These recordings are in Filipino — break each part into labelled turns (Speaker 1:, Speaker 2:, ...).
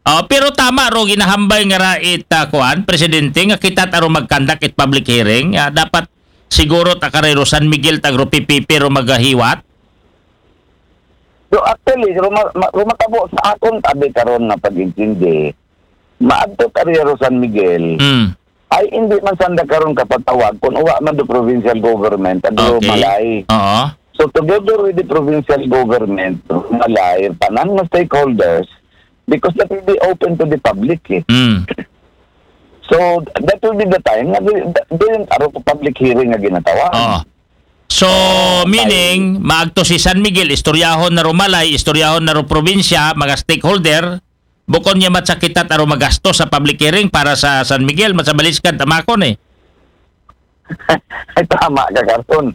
Speaker 1: Pero tama ro ginahambay nga ra kuan presidente nga kita taro magkandak it public hearing. Dapat siguro ta karero San Miguel tagro pipipi ro magahiwat.
Speaker 2: So actually, rumatabo sa akong tabi karon na pag-intindi, maadto karero San Miguel, ay hindi man sanda karon kapatawag kung uwa man do provincial government at do Malay.
Speaker 1: Oo.
Speaker 2: So together with the provincial government, Malay, tanan nga stakeholders, because that will be open to the public. So that will be the time na din aro ko public hearing nga ginatawag.
Speaker 1: So meaning maagto si San Miguel istoryahon na ro Malay, istoryahon na ro probinsya, mga stakeholder bukod niya matsakitat aro magasto sa public hearing para sa San Miguel matsabaliskan tamakon eh.
Speaker 2: Ay tama ka karon.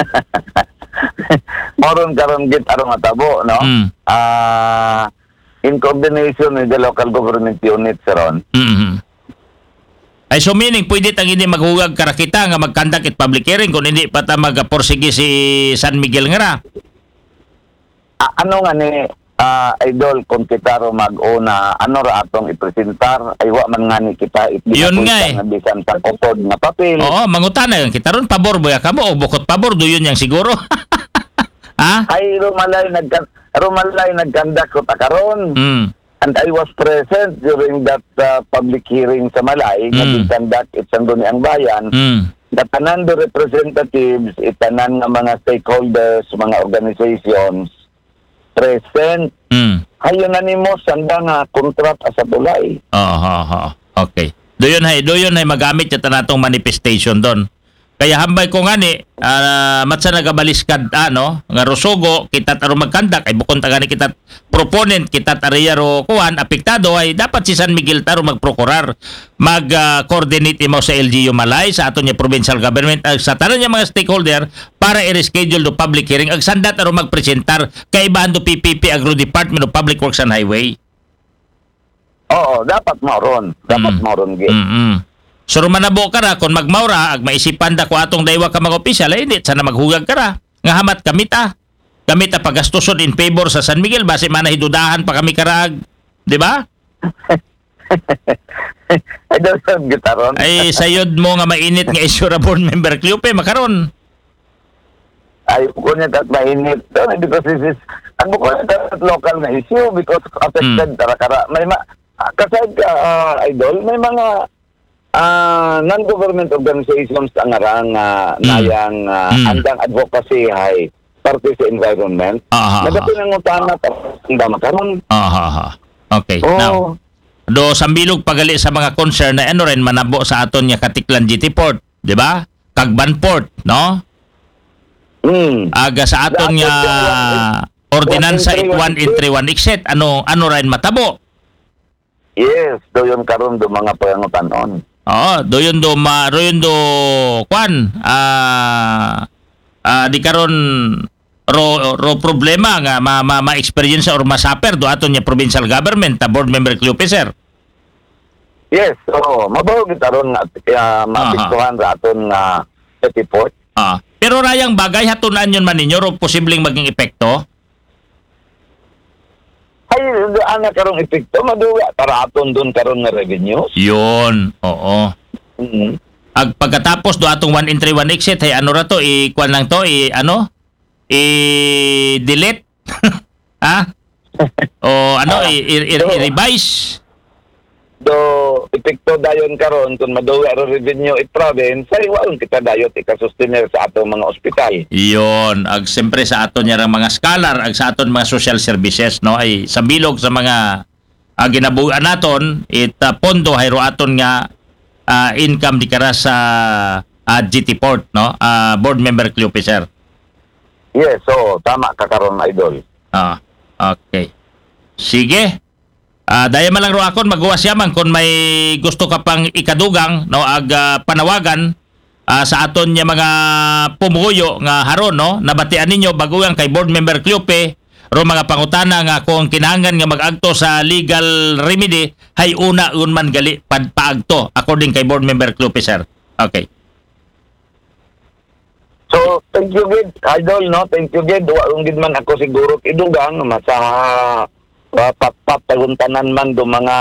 Speaker 2: Moron karon git aro matabo no. In coordination with the local government units ron. Ay
Speaker 1: so meaning pwede tang hindi maghugag karakita nga magkandak it public hearing kung hindi pa ta magaporsige si San Miguel nga ra.
Speaker 2: Ano nga ni idol kung kita ro mag-una ano ra atong ipresentar ay wa man nga ni kita
Speaker 1: yun nga
Speaker 2: nga bisan sa upod nga papel.
Speaker 1: Oo, mangutana kita ron pabor boya kamo o bukod pabor do yun yang siguro.
Speaker 2: Ay Rumalay nagkandak ko ta karon. And I was present during that public hearing sa Malay na ginkandak itsan ni ang bayan. The tanan do representatives, itanan nga mga stakeholders, mga organizations present. Hayo na nimo sanda nga kontrat sa tulay.
Speaker 1: Okay. Doyon hay magamit yung tanatong manifestation doon. Kaya hambay ko nga ni matsa nagabaliskad nga rusugo kita taro magkandak ay bukod tagani kita proponent kita tariya ro kuan apektado ay dapat si San Miguel taro magprokurar mag-coordinate imo sa LGU Malay sa aton nya provincial government sa tanan nya mga stakeholder para i-reschedule do public hearing ag sanda taro magpresentar kay ibahan do PPP Agro Department of Public Works and Highway.
Speaker 2: Oo, dapat mauron gid.
Speaker 1: So rumanabo ka ra kung magmaura ag maisipan da ko atong daywa ka mga opisyal ay hindi sana maghugag ka ra nga hamat kamita pagastuson in favor sa San Miguel base man hidudahan pa kami karag di ba?
Speaker 2: Ay daw gitaron
Speaker 1: ay sayod mo nga mainit nga issue ra board member Clupe makaron
Speaker 2: ay ko niya tat mainit because this is ang ko tat local na issue because affected kara may kasad idol may mga non-government organizations ang arang nayang andang advocacy hay parte sa environment. Nagapinangutana pa hindi makaroon.
Speaker 1: Okay. Now, do sambilog pagali sa mga concern na ano rin manabo sa aton nya Katiklan GT Port, di ba? Cagban Port, no? Aga sa aton nya ordinansa 1 entry 1 exit, ano rin matabo?
Speaker 2: Yes, do yon karon do mga pangutanon.
Speaker 1: Doyon do kwan di karon ro problema nga ma-experience or masaper do aton nya provincial government ta board member Clupe sir.
Speaker 2: Yes, mabaw kita ron nga mapiktuhan ra aton nga report.
Speaker 1: Pero rayang bagay hatunan yon man ninyo ro posibleng maging epekto.
Speaker 2: Ay, ana karong epekto maduwa para aton doon karon nga revenues.
Speaker 1: Yun, oo. Ag pagkatapos do atong 1 entry 1 exit hay ano ra to kuan lang to delete. O i-revise. Do epekto dayon karon kun maduwa ra revenue province ay waon kita dayot ika-sustainer sa atong mga ospital. Iyon, ag siyempre sa aton nya mga scholar ag sa aton mga social services no ay sa bilog sa mga ginabugan naton pondo hayro aton nga income di kara sa GT Port no board member Clupe sir.
Speaker 2: Yes, so tama ka karon idol.
Speaker 1: Okay. Sige. Daya man lang ro akon magawas yaman kung may gusto ka pang ikadugang no ag panawagan sa aton nya mga pumuyo nga haron no nabatian ninyo baguang kay board member Clupe ro mga pangutana nga kung kinahanglan nga mag-agto sa legal remedy hay una man gali paagto according kay board member Clupe sir. Okay.
Speaker 2: So thank you gid idol no thank you gid wa gid man ako siguro idugang masa patpaguntanan man do mga